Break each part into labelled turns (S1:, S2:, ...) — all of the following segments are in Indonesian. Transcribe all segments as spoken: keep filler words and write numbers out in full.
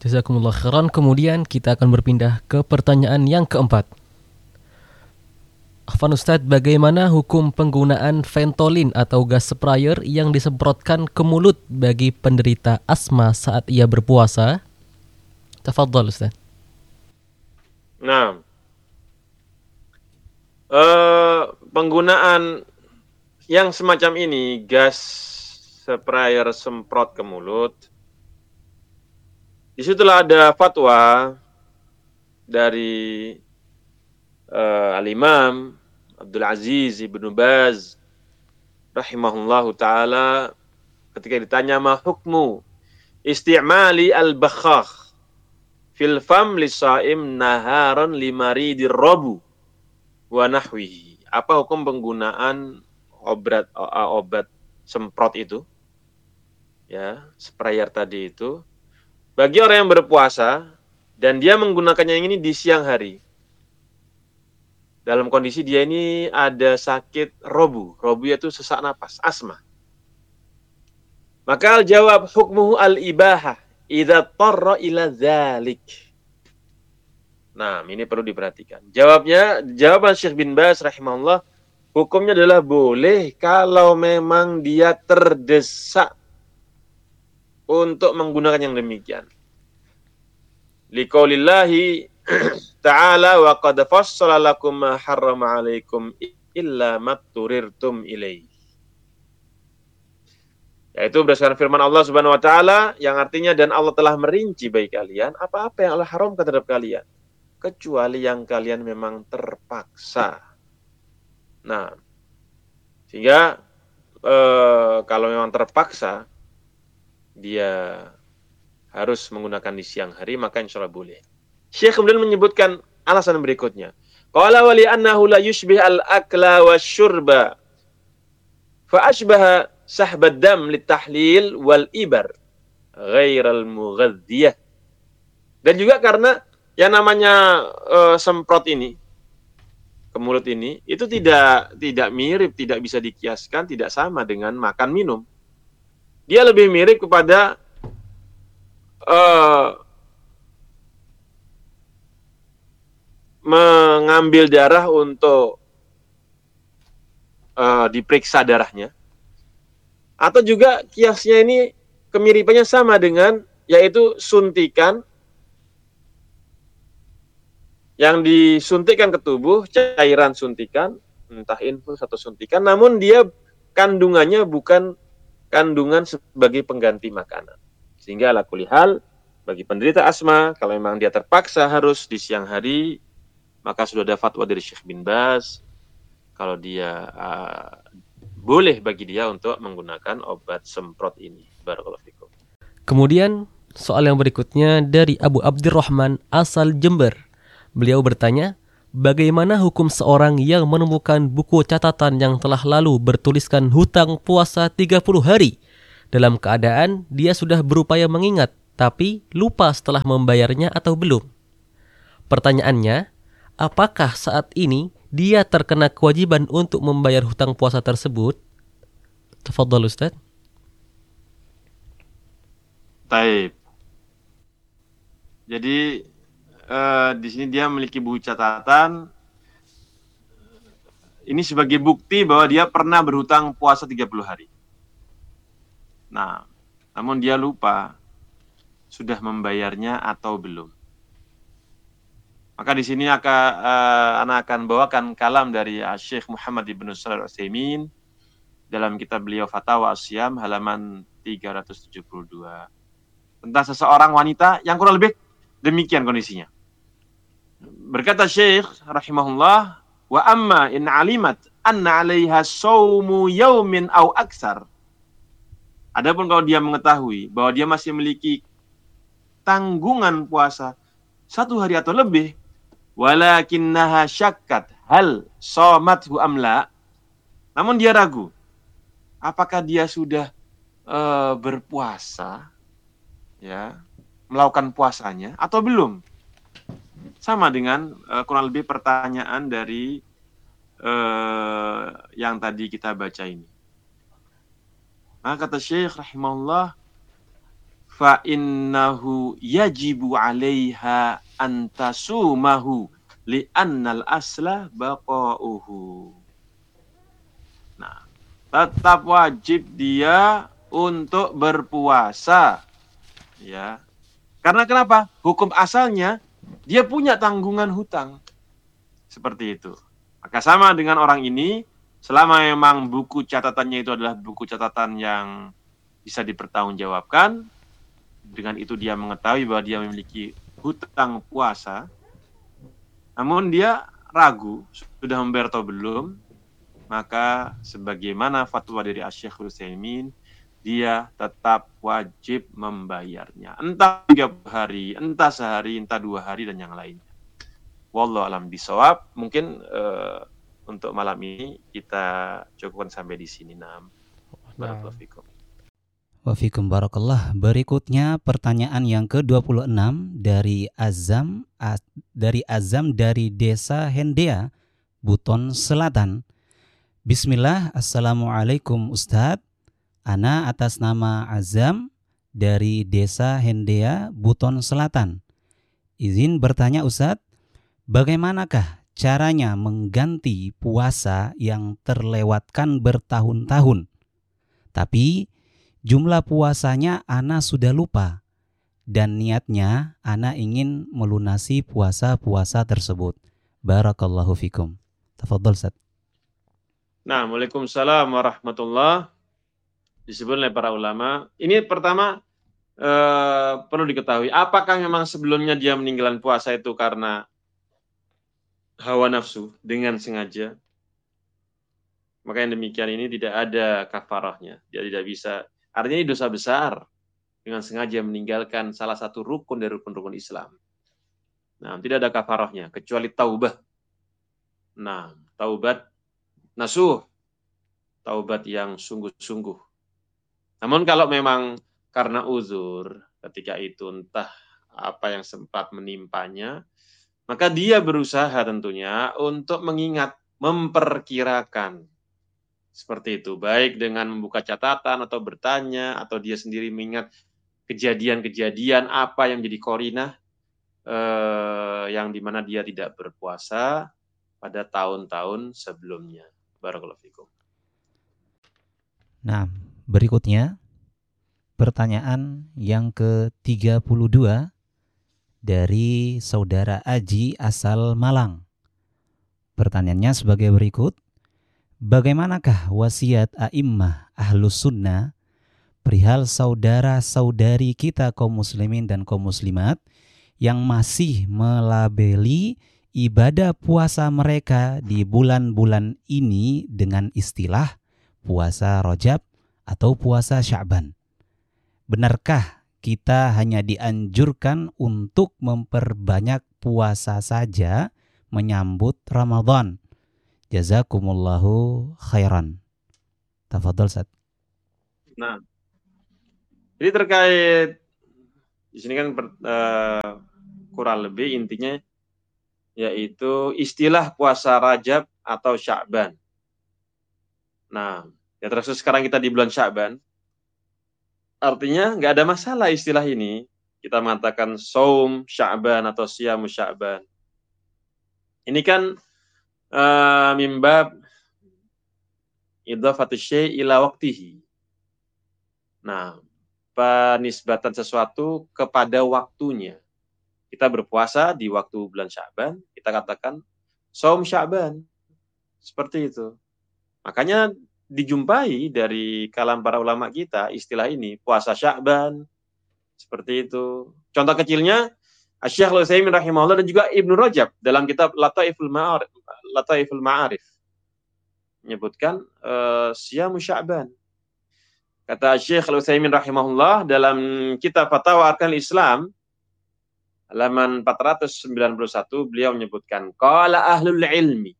S1: Jazakumullah khairan. Kemudian kita akan berpindah ke pertanyaan yang keempat. Afwan Ustadz, bagaimana hukum penggunaan Ventolin atau gas sprayer yang disemprotkan ke mulut bagi penderita asma saat ia berpuasa? Tafadhal Ustadz.
S2: Nah, eh, penggunaan yang semacam ini, gas sprayer semprot ke mulut, disitulah ada fatwa dari uh, Al-Imam Abdul Aziz Ibnu Baz rahimahullahu ta'ala ketika ditanya ma hukmu isti'mali al-bakhakh fil fam lisaim naharan limaridir rabu wa nahwihi. Apa hukum penggunaan obat obat semprot itu? Ya, sprayer tadi itu bagi orang yang berpuasa dan dia menggunakannya ini di siang hari. Dalam kondisi dia ini ada sakit robu. Robu itu sesak napas, asma. Maka jawab hukmuhu al-ibahah idza tarra ila dzalik. Nah, ini perlu diperhatikan. Jawabnya, jawaban Syekh bin Baz rahimahullah, hukumnya adalah boleh kalau memang dia terdesak untuk menggunakan yang demikian. Liqaulillahi ta'ala wa qad fassala lakum ma harrama 'alaikum illa matturirtum ilaih. Yaitu berdasarkan firman Allah Subhanahu wa taala yang artinya dan Allah telah merinci bagi kalian apa-apa yang Allah haramkan terhadap kalian kecuali yang kalian memang terpaksa. Nah, sehingga eh, kalau memang terpaksa dia harus menggunakan di siang hari, maka insya Allah boleh. Syekh kemudian menyebutkan alasan berikutnya. Qala wa li annahu la yushbih al-akla wa syurba fa ashbaha sahbad dam litahlil wal ibar ghairal mughadziyah. Dan juga karena yang namanya uh, semprot ini ke mulut ini itu tidak tidak mirip, tidak bisa dikiaskan, tidak sama dengan makan minum. Dia lebih mirip kepada Uh, mengambil darah untuk uh, diperiksa darahnya, atau juga kiasnya ini kemiripannya sama dengan yaitu suntikan yang disuntikkan ke tubuh, cairan suntikan, entah infus atau suntikan, namun dia kandungannya bukan kandungan sebagai pengganti makanan. Sehingga ala kulli hal bagi penderita asma kalau memang dia terpaksa harus di siang hari, maka sudah ada fatwa dari Syekh bin Baz kalau dia uh, boleh bagi dia untuk menggunakan obat semprot ini. Barakallahu fikum.
S1: Kemudian soal yang berikutnya dari Abu Abdurrahman asal Jember. Beliau bertanya, bagaimana hukum seorang yang menemukan buku catatan yang telah lalu bertuliskan hutang puasa tiga puluh hari dalam keadaan dia sudah berupaya mengingat, tapi lupa setelah membayarnya atau belum? Pertanyaannya, apakah saat ini dia terkena kewajiban untuk membayar hutang puasa tersebut? Tafadhal Ustaz.
S2: Taib. Jadi eh, di sini dia memiliki buku catatan. Ini sebagai bukti bahwa dia pernah berhutang puasa tiga puluh hari. Nah, namun dia lupa sudah membayarnya atau belum. Maka di sini akan uh, anak akan bawakan kalam dari Syekh Muhammad Ibnu Shalih Al-Utsaimin dalam kitab beliau Fatawa As-Siyam halaman tiga ratus tujuh puluh dua tentang seseorang wanita yang kurang lebih demikian kondisinya. Berkata Syekh rahimahullah, wa amma in alimat anna 'alaiha shaumu yaumin aw aksar. Adapun kalau dia mengetahui bahwa dia masih memiliki tanggungan puasa satu hari atau lebih, walakinnaha syakkat hal shamathu amla, namun dia ragu apakah dia sudah uh, berpuasa, ya, melakukan puasanya atau belum. Sama dengan uh, kurang lebih pertanyaan dari uh, yang tadi kita baca ini. Maka kata Syekh rahimahullah, fa innahu yajibu 'alaiha an tasumahu li'annal asla baqa'uhu. Nah, tetap wajib dia untuk berpuasa, ya. Karena kenapa? Hukum asalnya dia punya tanggungan hutang. Seperti itu. Maka sama dengan orang ini, selama memang buku catatannya itu adalah buku catatan yang bisa dipertanggungjawabkan, dengan itu dia mengetahui bahwa dia memiliki hutang puasa, namun dia ragu sudah membayar atau belum, maka sebagaimana fatwa dari Asy-Syaikh Utsaimin, dia tetap wajib membayarnya. Entah tiga hari, entah sehari, entah dua hari, dan yang lainnya. Wallahu a'lam bishawab. Mungkin uh, untuk malam ini kita cukupkan sampai di sini. Nam. Barakallahu fikum.
S3: Wa fikum barakallah. Berikutnya pertanyaan yang ke dua puluh enam dari Azam A- dari Azam dari Desa Hendea, Buton Selatan. Bismillah, Assalamualaikum Ustadz. Ana atas nama Azam dari Desa Hendea, Buton Selatan. Izin bertanya Ustadz, bagaimanakah caranya mengganti puasa yang terlewatkan bertahun-tahun? Tapi jumlah puasanya ana sudah lupa dan niatnya ana ingin melunasi puasa-puasa tersebut. Barakallahu fikum. Tafadhol Ustaz.
S2: Nah, Waalaikumsalam warahmatullahi. Disebut oleh para ulama. Ini pertama eh, perlu diketahui, apakah memang sebelumnya dia meninggalkan puasa itu karena hawa nafsu dengan sengaja? Maka yang demikian ini tidak ada kafarahnya. Dia tidak bisa. Artinya ini dosa besar dengan sengaja meninggalkan salah satu rukun dari rukun-rukun Islam. Nah, tidak ada kafarahnya kecuali taubah. Nah, taubat nasuh, taubat yang sungguh-sungguh. Namun kalau memang karena uzur ketika itu entah apa yang sempat menimpanya, maka dia berusaha tentunya untuk mengingat, memperkirakan. Seperti itu, baik dengan membuka catatan atau bertanya, atau dia sendiri mengingat kejadian-kejadian apa yang menjadi korinah eh, yang dimana dia tidak berpuasa pada tahun-tahun sebelumnya. Barakallahu fikum.
S3: Nah, berikutnya pertanyaan yang ke tiga puluh dua dari saudara Aji asal Malang. Pertanyaannya sebagai berikut. Bagaimanakah wasiat a'immah ahlus sunnah perihal saudara-saudari kita kaum muslimin dan kaum muslimat yang masih melabeli ibadah puasa mereka di bulan-bulan ini dengan istilah puasa Rajab atau puasa Sya'ban? Benarkah kita hanya dianjurkan untuk memperbanyak puasa saja menyambut Ramadan? Jazakumullahu khairan. Tafadhol Ustaz.
S2: Nah, jadi terkait di sini kan uh, kurang lebih intinya yaitu istilah puasa Rajab atau Sya'ban. Nah, ya terus sekarang kita di bulan Sya'ban. Artinya nggak ada masalah istilah ini. Kita mengatakan saum Sya'ban atau siyamu Sya'ban. Ini kan uh, mimbab idhafatu syai' ila waqtihi. Nah, penisbatan sesuatu kepada waktunya. Kita berpuasa di waktu bulan Sya'ban, kita katakan saum Sya'ban. Seperti itu. Makanya dijumpai dari kalam para ulama kita istilah ini puasa Sya'ban seperti itu. Contoh kecilnya Asy-Syaikh Utsaimin rahimahullah dan juga Ibnu Rajab dalam kitab Lataiful Ma'arif, Lataiful Ma'arif menyebutkan uh, siyamu Sya'ban. Kata Asy-Syaikh Utsaimin rahimahullah dalam kitab Fatawa Arkanul Islam halaman empat ratus sembilan puluh satu beliau menyebutkan qala ahlul ilmi.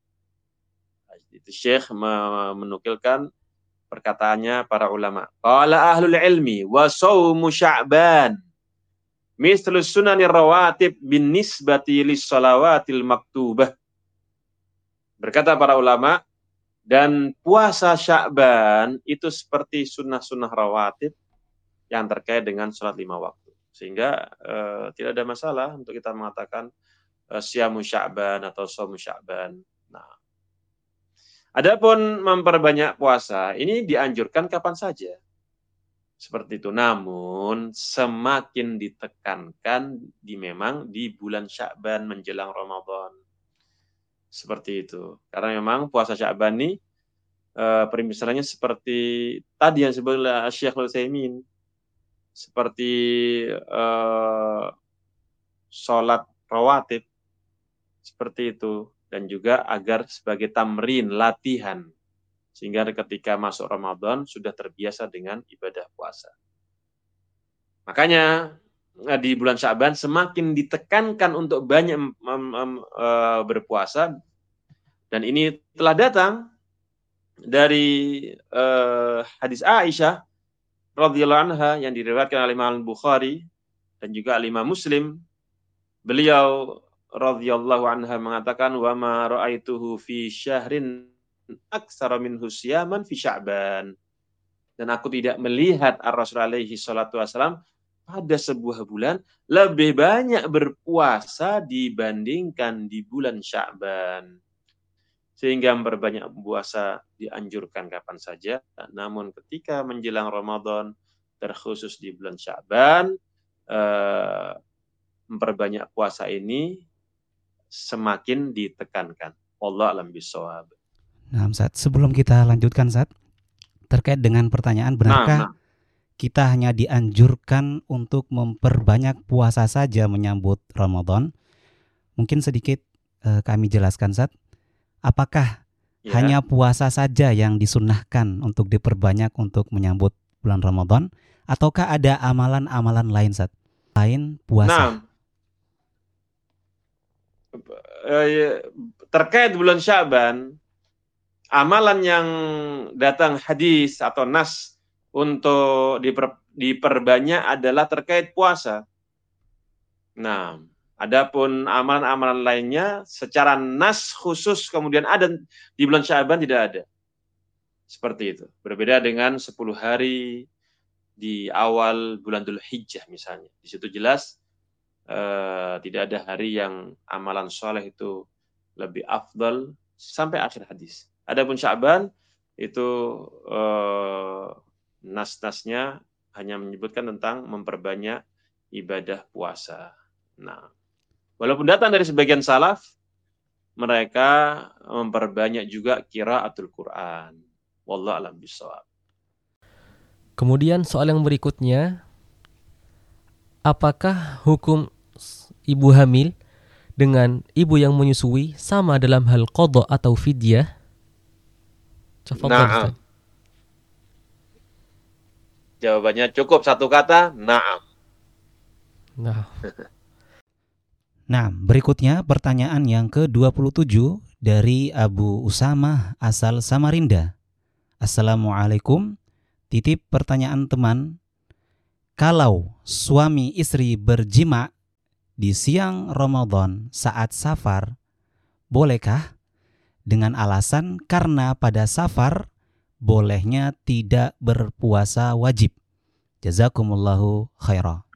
S2: Itu Syekh menukilkan perkataannya para ulama. Qala ahlul ilmi wa shaumu Sya'ban mislu sunanir rawatib bin nisbati lis shalawatil maktubah. Berkata para ulama, dan puasa Sya'ban itu seperti sunnah-sunnah rawatib yang terkait dengan sholat lima waktu. Sehingga uh, tidak ada masalah untuk kita mengatakan uh, siamu Sya'ban atau shomu Sya'ban. Nah, adapun memperbanyak puasa, ini dianjurkan kapan saja. Seperti itu. Namun semakin ditekankan di memang di bulan Sya'ban menjelang Ramadan. Seperti itu. Karena memang puasa Sya'ban ini uh, permisalannya seperti tadi yang disebut oleh Syekh Al-Utsaimin. Seperti uh, sholat rawatib. Seperti itu. Dan juga agar sebagai tamrin, latihan. Sehingga ketika masuk Ramadan sudah terbiasa dengan ibadah puasa. Makanya di bulan Sya'ban semakin ditekankan untuk banyak mem, mem, uh, berpuasa. Dan ini telah datang dari uh, hadis Aisyah radhiyallahu anha yang diriwayatkan oleh Imam Bukhari dan juga Imam Muslim. Beliau radhiyallahu anha mengatakan wa ma ra'aituhu fi syahrin aktsara minhu siyaman fi Sya'ban. Dan aku tidak melihat Ar-Rasul alaihi salatu wasalam pada sebuah bulan lebih banyak berpuasa dibandingkan di bulan Sya'ban. Sehingga memperbanyak puasa dianjurkan kapan saja. Namun ketika menjelang Ramadan, terkhusus di bulan Sya'ban, eh, memperbanyak puasa ini semakin ditekankan. Wallahu a'lam bishawab.
S3: Nah, Ustaz, sebelum kita lanjutkan, Ustaz, terkait dengan pertanyaan, benarkah nah, nah. kita hanya dianjurkan untuk memperbanyak puasa saja menyambut Ramadan? Mungkin sedikit eh, kami jelaskan, Ustaz. Apakah ya. hanya puasa saja yang disunnahkan untuk diperbanyak untuk menyambut bulan Ramadan? Ataukah ada amalan-amalan lain, Ustaz? Lain puasa?
S2: Nah, terkait bulan Sya'ban, amalan yang datang hadis atau nas untuk diper, diperbanyak adalah terkait puasa. Nah, adapun amalan-amalan lainnya secara nas khusus kemudian ada di bulan Sya'ban tidak ada. Seperti itu. Berbeda dengan sepuluh hari di awal bulan Dzulhijjah misalnya. Di situ jelas uh, tidak ada hari yang amalan soleh itu lebih afdal sampai akhir hadis. Adapun Sya'ban itu eh, nas-nasnya hanya menyebutkan tentang memperbanyak ibadah puasa. Nah, walaupun datang dari sebagian salaf, mereka memperbanyak juga qiraatul Quran. Wallahu a'lam bishawab.
S1: Kemudian soal yang berikutnya, apakah hukum ibu hamil dengan ibu yang menyusui sama dalam hal qadha atau fidyah?
S2: Naam. Jawabannya cukup satu kata, naam.
S3: Nah. Nah, berikutnya pertanyaan yang ke dua puluh tujuh dari Abu Usamah asal Samarinda. Assalamualaikum. Titip pertanyaan teman. Kalau suami istri berjima di siang Ramadan saat safar, bolehkah? Dengan alasan karena pada safar bolehnya tidak berpuasa wajib. Jazakumullahu khairah.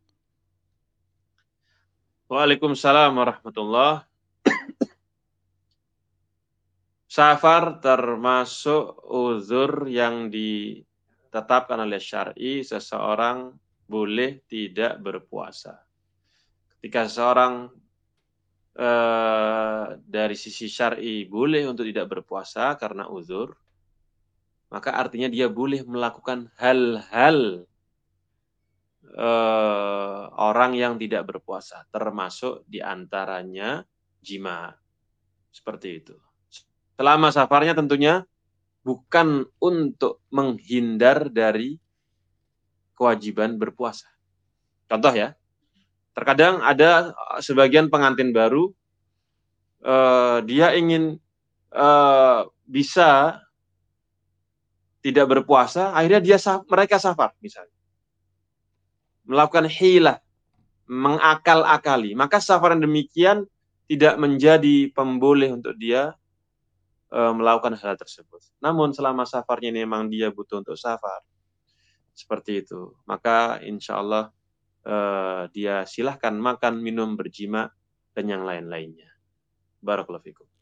S2: Waalaikumsalam warahmatullahi. Safar termasuk uzur yang ditetapkan oleh syar'i, seseorang boleh tidak berpuasa. Ketika seseorang Uh, dari sisi syar'i boleh untuk tidak berpuasa karena uzur, maka artinya dia boleh melakukan hal-hal uh, orang yang tidak berpuasa, termasuk diantaranya jima. Seperti itu. Selama safarnya tentunya bukan untuk menghindar dari kewajiban berpuasa. Contoh ya, terkadang ada sebagian pengantin baru, uh, dia ingin uh, bisa tidak berpuasa, akhirnya dia mereka safar misalnya. Melakukan hilah, mengakal-akali. Maka safar yang demikian tidak menjadi pemboleh untuk dia uh, melakukan hal tersebut. Namun selama safarnya ini memang dia butuh untuk safar, seperti itu. Maka insya Allah uh, dia silahkan makan, minum, berjima, dan yang lain-lainnya. Barakallahu fikum.